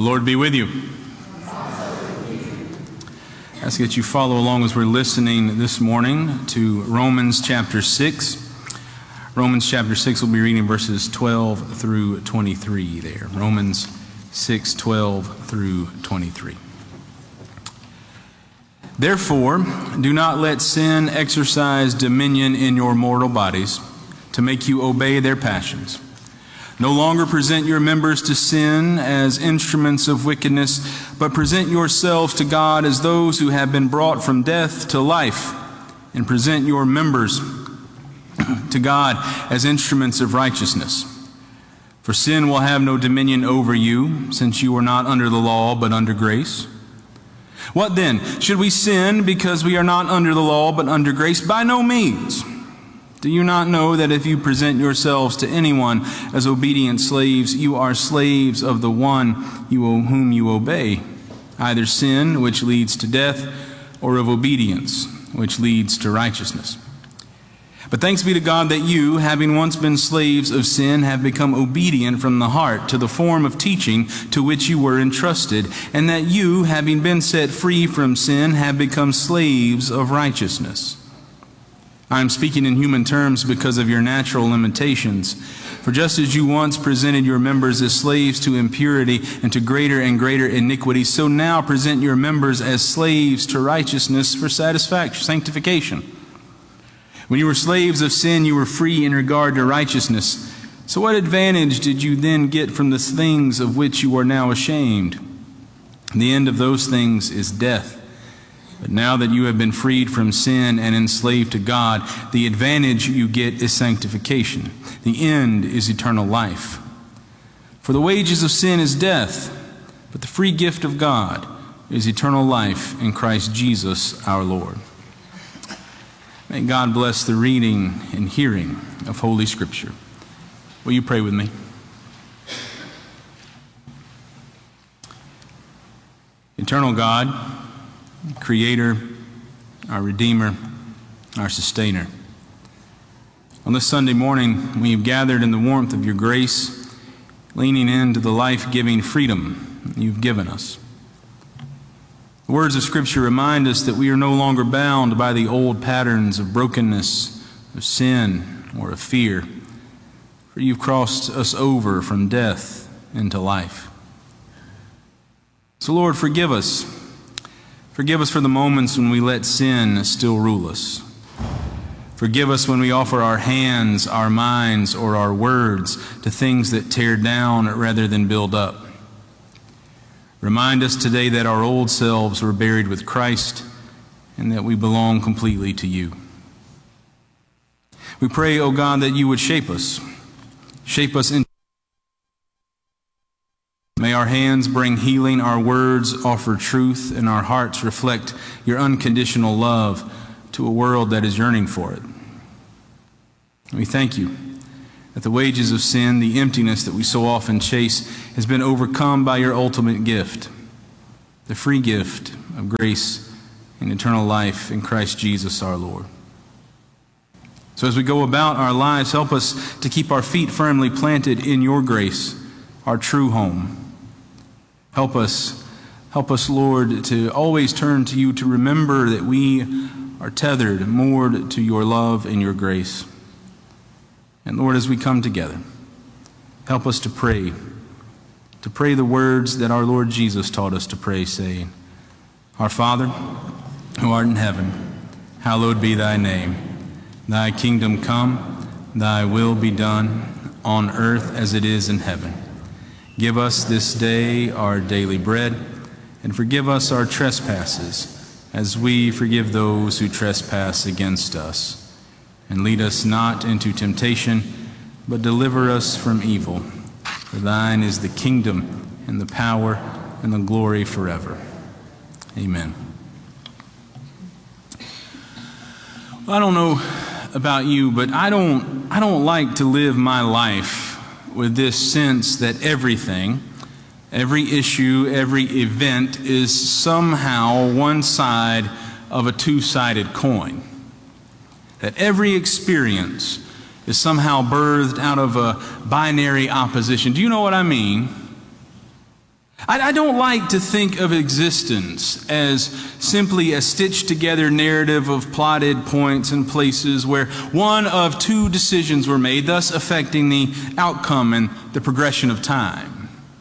The Lord be with you. I ask that you follow along as we're listening this morning to Romans chapter 6. Romans chapter 6, we'll be reading verses 12 through 23 there. Romans 6, 12 through 23. Therefore, do not let sin exercise dominion in your mortal bodies to make you obey their passions. No longer present your members to sin as instruments of wickedness, but present yourselves to God as those who have been brought from death to life, and present your members to God as instruments of righteousness. For sin will have no dominion over you, since you are not under the law, but under grace. What then? Should we sin because we are not under the law, but under grace? By no means. Do you not know that if you present yourselves to anyone as obedient slaves, you are slaves of the one whom you obey, either sin, which leads to death, or of obedience, which leads to righteousness? But thanks be to God that you, having once been slaves of sin, have become obedient from the heart to the form of teaching to which you were entrusted, and that you, having been set free from sin, have become slaves of righteousness. I am speaking in human terms because of your natural limitations. For just as you once presented your members as slaves to impurity and to greater and greater iniquity, so now present your members as slaves to righteousness for sanctification. When you were slaves of sin, you were free in regard to righteousness. So what advantage did you then get from the things of which you are now ashamed? The end of those things is death. But now that you have been freed from sin and enslaved to God, the advantage you get is sanctification. The end is eternal life. For the wages of sin is death, but the free gift of God is eternal life in Christ Jesus our Lord. May God bless the reading and hearing of Holy Scripture. Will you pray with me? Eternal God, Creator, our Redeemer, our Sustainer. On this Sunday morning, we have gathered in the warmth of your grace, leaning into the life-giving freedom you've given us. The words of Scripture remind us that we are no longer bound by the old patterns of brokenness, of sin, or of fear, for you've crossed us over from death into life. So, Lord, forgive us. Forgive us for the moments when we let sin still rule us. Forgive us when we offer our hands, our minds, or our words to things that tear down rather than build up. Remind us today that our old selves were buried with Christ and that we belong completely to you. We pray, O God, that you would shape us into. May our hands bring healing, our words offer truth, and our hearts reflect your unconditional love to a world that is yearning for it. We thank you that the wages of sin, the emptiness that we so often chase, has been overcome by your ultimate gift, the free gift of grace and eternal life in Christ Jesus our Lord. So as we go about our lives, help us to keep our feet firmly planted in your grace, our true home. Help us, Lord, to always turn to you, to remember that we are tethered, moored to your love and your grace. And Lord, as we come together, help us to pray the words that our Lord Jesus taught us to pray, saying, Our Father, who art in heaven, hallowed be thy name. Thy kingdom come, thy will be done, on earth as it is in heaven. Give us this day our daily bread, and forgive us our trespasses, as we forgive those who trespass against us. And lead us not into temptation, but deliver us from evil. For thine is the kingdom, and the power, and the glory forever. Amen. Well, I don't know about you, but I don't like to live my life with this sense that everything, every issue, every event is somehow one side of a two-sided coin. That every experience is somehow birthed out of a binary opposition. Do you know what I mean? I don't like to think of existence as simply a stitched together narrative of plotted points and places where one of two decisions were made, thus affecting the outcome and the progression of time.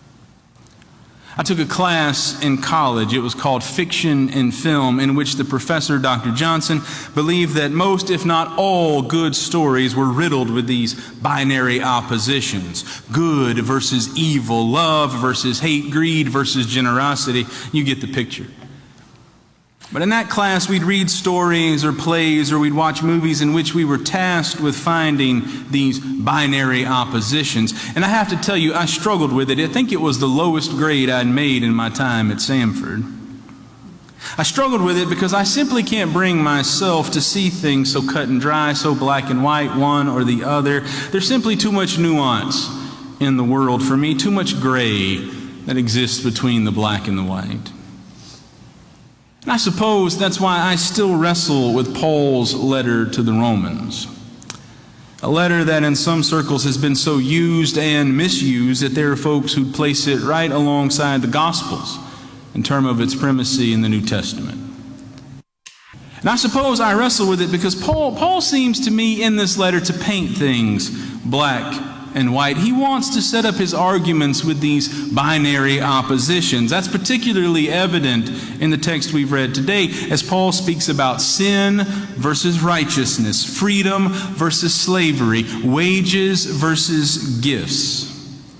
I took a class in college. It was called Fiction and Film, in which the professor, Dr. Johnson, believed that most, if not all, good stories were riddled with these binary oppositions. Good versus evil, love versus hate, greed versus generosity. You get the picture. But in that class, we'd read stories or plays, or we'd watch movies in which we were tasked with finding these binary oppositions. And I have to tell you, I struggled with it. I think it was the lowest grade I'd made in my time at Samford. I struggled with it because I simply can't bring myself to see things so cut and dry, so black and white, one or the other. There's simply too much nuance in the world for me, too much gray that exists between the black and the white. And I suppose that's why I still wrestle with Paul's letter to the Romans. A letter that in some circles has been so used and misused that there are folks who place it right alongside the Gospels in terms of its primacy in the New Testament. And I suppose I wrestle with it because Paul seems to me in this letter to paint things black and white. He wants to set up his arguments with these binary oppositions. That's particularly evident in the text we've read today as Paul speaks about sin versus righteousness, freedom versus slavery, wages versus gifts.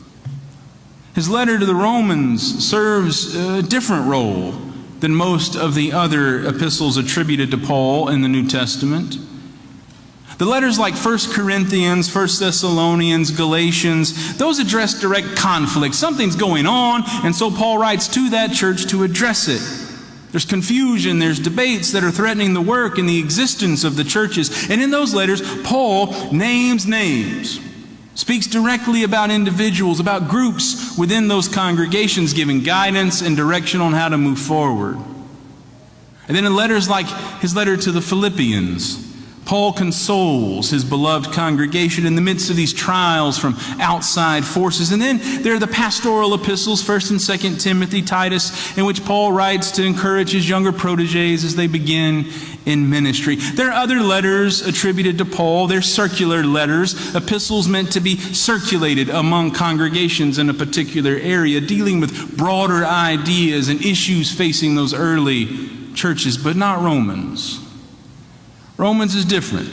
His letter to the Romans serves a different role than most of the other epistles attributed to Paul in the New Testament. The letters like 1 Corinthians, 1 Thessalonians, Galatians, those address direct conflict. Something's going on, and so Paul writes to that church to address it. There's confusion, there's debates that are threatening the work and the existence of the churches. And in those letters, Paul names names, speaks directly about individuals, about groups within those congregations, giving guidance and direction on how to move forward. And then in letters like his letter to the Philippians, Paul consoles his beloved congregation in the midst of these trials from outside forces. And then there are the pastoral epistles, 1 and 2 Timothy, Titus, in which Paul writes to encourage his younger proteges as they begin in ministry. There are other letters attributed to Paul. They're circular letters, epistles meant to be circulated among congregations in a particular area, dealing with broader ideas and issues facing those early churches, but not Romans. Romans is different.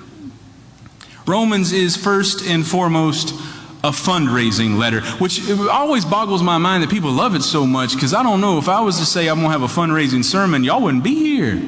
Romans is first and foremost a fundraising letter, which always boggles my mind that people love it so much, because I don't know, if I was to say I'm going to have a fundraising sermon, y'all wouldn't be here.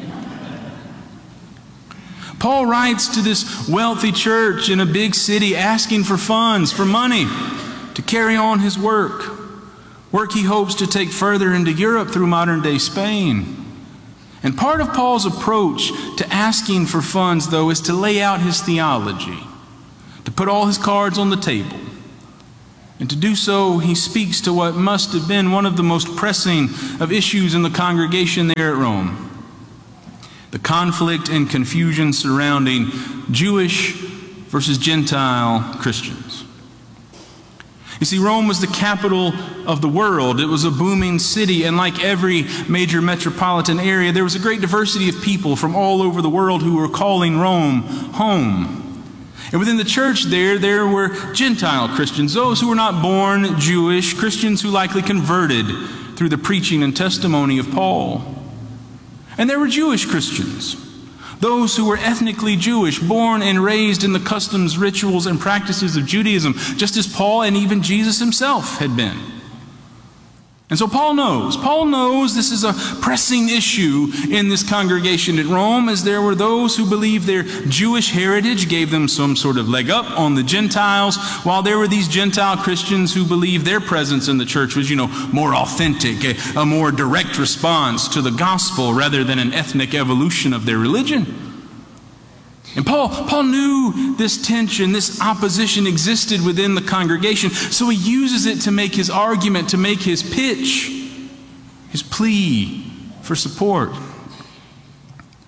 Paul writes to this wealthy church in a big city asking for funds, for money, to carry on his work he hopes to take further into Europe through modern-day Spain. And part of Paul's approach to asking for funds, though, is to lay out his theology, to put all his cards on the table. And to do so, he speaks to what must have been one of the most pressing of issues in the congregation there at Rome: the conflict and confusion surrounding Jewish versus Gentile Christians. You see, Rome was the capital of the world. It was a booming city, and like every major metropolitan area, there was a great diversity of people from all over the world who were calling Rome home. And within the church there were Gentile Christians, those who were not born Jewish, Christians who likely converted through the preaching and testimony of Paul. And there were Jewish Christians, those who were ethnically Jewish, born and raised in the customs, rituals, and practices of Judaism, just as Paul and even Jesus himself had been. And so Paul knows this is a pressing issue in this congregation at Rome, as there were those who believed their Jewish heritage gave them some sort of leg up on the Gentiles, while there were these Gentile Christians who believed their presence in the church was, more authentic, a more direct response to the gospel rather than an ethnic evolution of their religion. And Paul knew this tension, this opposition existed within the congregation, so he uses it to make his argument, to make his pitch, his plea for support.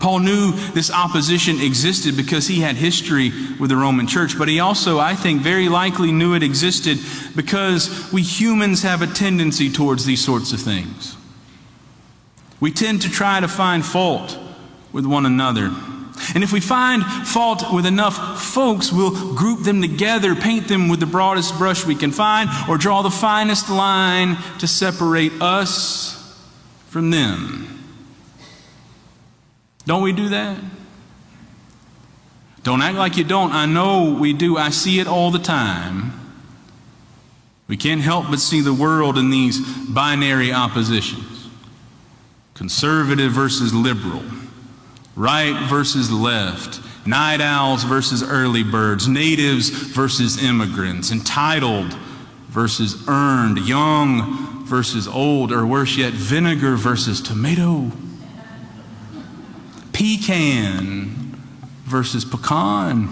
Paul knew this opposition existed because he had history with the Roman church, but he also, I think, very likely knew it existed because we humans have a tendency towards these sorts of things. We tend to try to find fault with one another. And if we find fault with enough folks, we'll group them together, paint them with the broadest brush we can find, or draw the finest line to separate us from them. Don't we do that? Don't act like you don't. I know we do. I see it all the time. We can't help but see the world in these binary oppositions. Conservative versus liberal. Right versus left. Night owls versus early birds. Natives versus immigrants. Entitled versus earned. Young versus old. Or worse yet, vinegar versus tomato. Pecan versus pecan.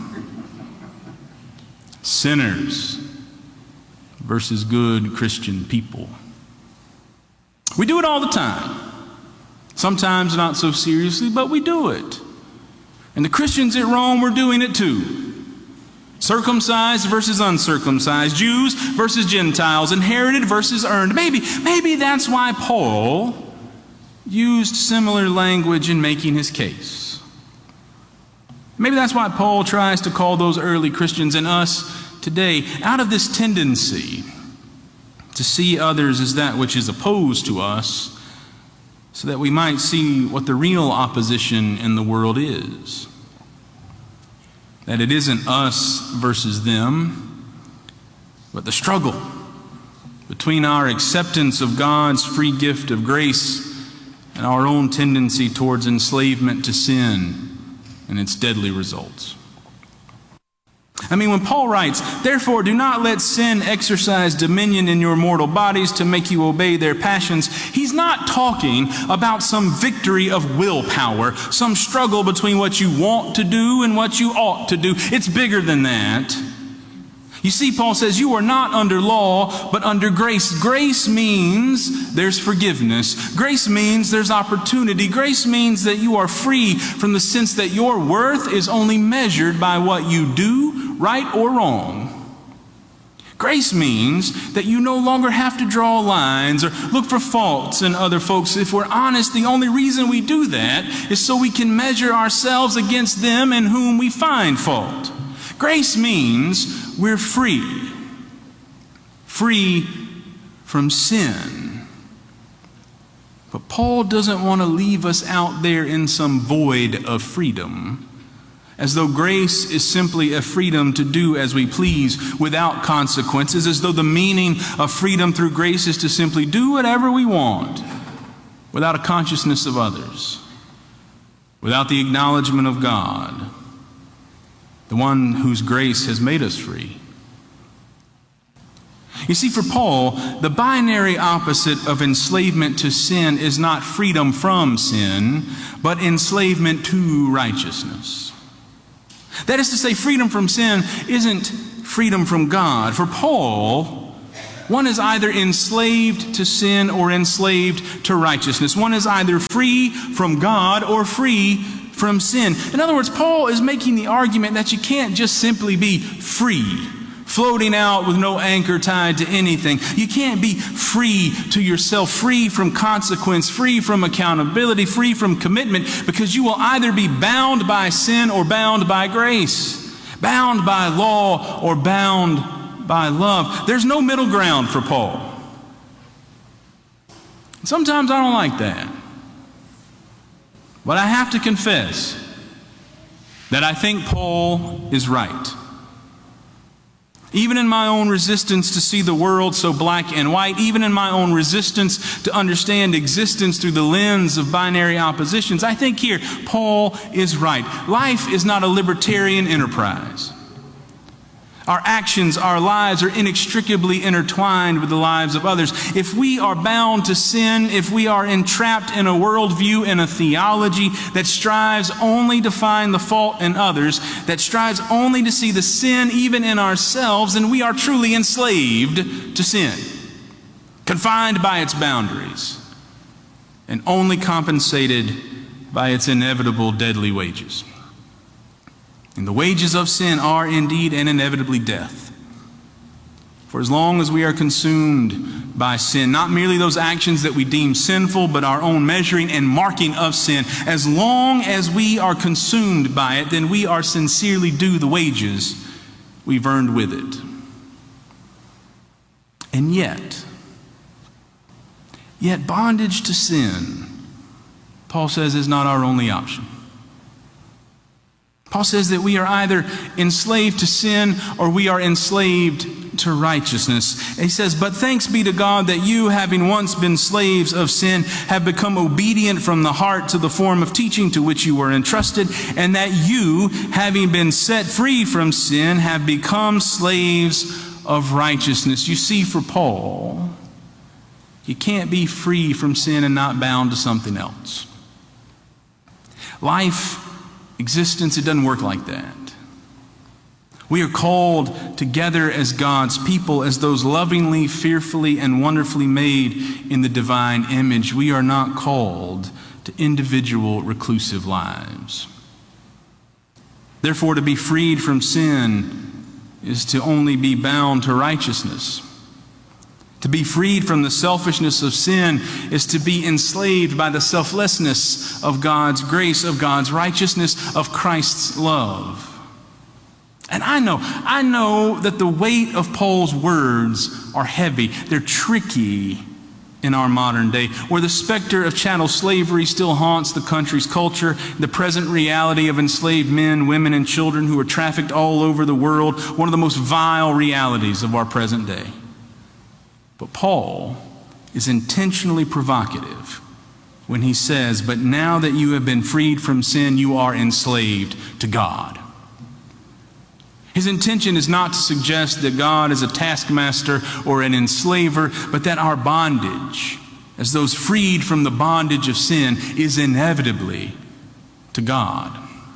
Sinners versus good Christian people. We do it all the time. Sometimes not so seriously, but we do it. And the Christians at Rome were doing it too. Circumcised versus uncircumcised. Jews versus Gentiles. Inherited versus earned. Maybe that's why Paul used similar language in making his case. Maybe that's why Paul tries to call those early Christians and us today out of this tendency to see others as that which is opposed to us, so that we might see what the real opposition in the world is. That it isn't us versus them, but the struggle between our acceptance of God's free gift of grace and our own tendency towards enslavement to sin and its deadly results. I mean, when Paul writes, "Therefore do not let sin exercise dominion in your mortal bodies to make you obey their passions," he's not talking about some victory of willpower, some struggle between what you want to do and what you ought to do. It's bigger than that. You see, Paul says you are not under law, but under grace. Grace means there's forgiveness. Grace means there's opportunity. Grace means that you are free from the sense that your worth is only measured by what you do, right or wrong. Grace means that you no longer have to draw lines or look for faults in other folks. If we're honest, the only reason we do that is so we can measure ourselves against them in whom we find fault. Grace means we're free from sin. But Paul doesn't want to leave us out there in some void of freedom, as though grace is simply a freedom to do as we please without consequences, as though the meaning of freedom through grace is to simply do whatever we want without a consciousness of others, without the acknowledgement of God, the one whose grace has made us free. You see, for Paul, the binary opposite of enslavement to sin is not freedom from sin, but enslavement to righteousness. That is to say, freedom from sin isn't freedom from God. For Paul, one is either enslaved to sin or enslaved to righteousness. One is either free from God or free from sin. In other words, Paul is making the argument that you can't just simply be free, floating out with no anchor tied to anything. You can't be free to yourself, free from consequence, free from accountability, free from commitment, because you will either be bound by sin or bound by grace, bound by law or bound by love. There's no middle ground for Paul. Sometimes I don't like that. But I have to confess that I think Paul is right. Even in my own resistance to see the world so black and white, even in my own resistance to understand existence through the lens of binary oppositions, I think here Paul is right. Life is not a libertarian enterprise. Our actions, our lives are inextricably intertwined with the lives of others. If we are bound to sin, if we are entrapped in a worldview and a theology that strives only to find the fault in others, that strives only to see the sin even in ourselves, then we are truly enslaved to sin, confined by its boundaries, and only compensated by its inevitable deadly wages. And the wages of sin are indeed and inevitably death. For as long as we are consumed by sin, not merely those actions that we deem sinful, but our own measuring and marking of sin, as long as we are consumed by it, then we are sincerely due the wages we've earned with it. And yet bondage to sin, Paul says, is not our only option. Paul says that we are either enslaved to sin or we are enslaved to righteousness. And he says, but thanks be to God that you, having once been slaves of sin, have become obedient from the heart to the form of teaching to which you were entrusted, and that you, having been set free from sin, have become slaves of righteousness. You see, for Paul, you can't be free from sin and not bound to something else. Life, existence, it doesn't work like that. We are called together as God's people, as those lovingly, fearfully, and wonderfully made in the divine image. We are not called to individual reclusive lives. Therefore, to be freed from sin is to only be bound to righteousness. To be freed from the selfishness of sin is to be enslaved by the selflessness of God's grace, of God's righteousness, of Christ's love. And I know that the weight of Paul's words are heavy. They're tricky in our modern day, where the specter of chattel slavery still haunts the country's culture, the present reality of enslaved men, women, and children who are trafficked all over the world, one of the most vile realities of our present day. But Paul is intentionally provocative when he says, but now that you have been freed from sin, you are enslaved to God. His intention is not to suggest that God is a taskmaster or an enslaver, but that our bondage, as those freed from the bondage of sin, is inevitably to God.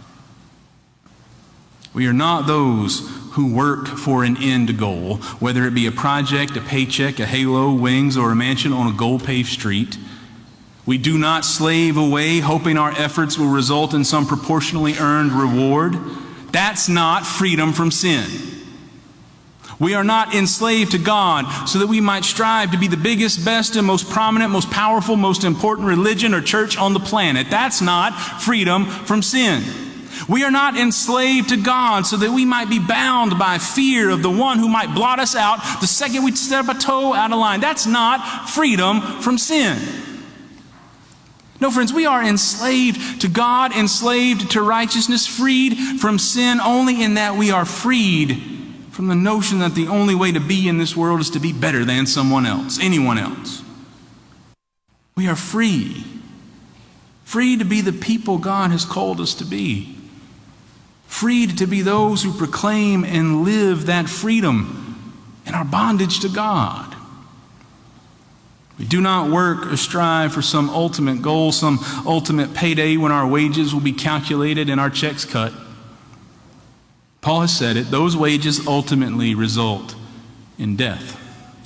We are not those who work for an end goal, whether it be a project, a paycheck, a halo, wings, or a mansion on a gold-paved street. We do not slave away, hoping our efforts will result in some proportionally earned reward. That's not freedom from sin. We are not enslaved to God so that we might strive to be the biggest, best, and most prominent, most powerful, most important religion or church on the planet. That's not freedom from sin. We are not enslaved to God so that we might be bound by fear of the one who might blot us out the second we step a toe out of line. That's not freedom from sin. No, friends, we are enslaved to God, enslaved to righteousness, freed from sin only in that we are freed from the notion that the only way to be in this world is to be better than someone else, anyone else. We are free to be the people God has called us to be. Freed to be those who proclaim and live that freedom in our bondage to God. We do not work or strive for some ultimate goal, some ultimate payday when our wages will be calculated and our checks cut. Paul has said it, those wages ultimately result in death.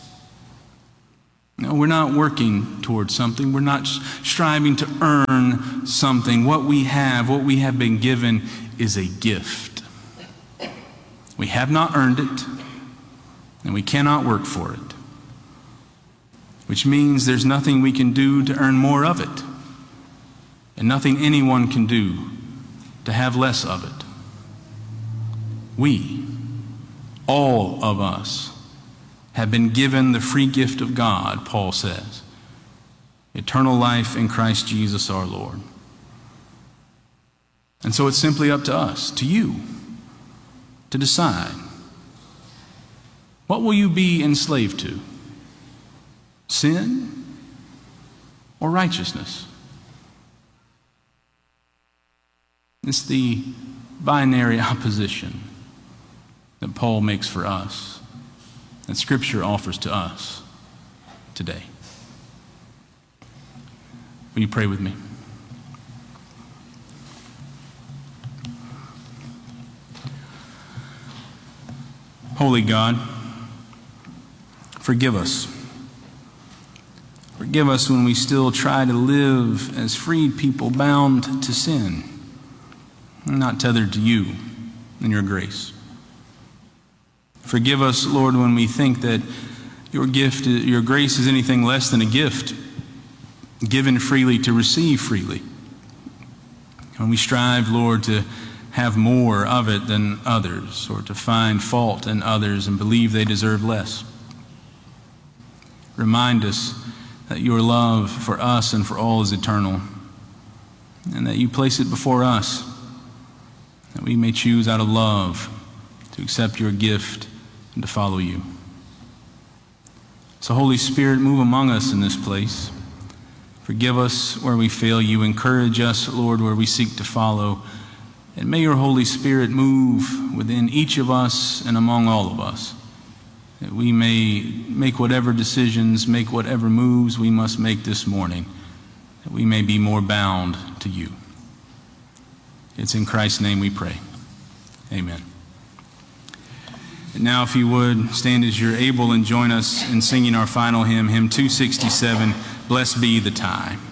No, we're not working towards something. We're not striving to earn something. What we have been given is a gift. We have not earned it, and we cannot work for it, which means there's nothing we can do to earn more of it, and nothing anyone can do to have less of it. We, all of us, have been given the free gift of God, Paul says, eternal life in Christ Jesus our Lord. And so it's simply up to us, to you, to decide, what will you be enslaved to? Sin or righteousness? It's the binary opposition that Paul makes for us, that Scripture offers to us today. Will you pray with me? Holy God, forgive us Forgive us when we still try to live as freed people bound to sin, not tethered to you and your grace. Forgive us, Lord, when we think that your grace is anything less than a gift, given freely to receive freely. When we strive, Lord, to have more of it than others, or to find fault in others and believe they deserve less. Remind us that your love for us and for all is eternal, and that you place it before us, that we may choose out of love to accept your gift and to follow you. So, Holy Spirit, move among us in this place. Forgive us where we fail you. Encourage us, Lord, where we seek to follow. And may your Holy Spirit move within each of us and among all of us, that we may make whatever decisions, make whatever moves we must make this morning, that we may be more bound to you. It's in Christ's name we pray. Amen. And now, if you would, stand as you're able and join us in singing our final hymn, hymn 267, Blessed Be the Tie.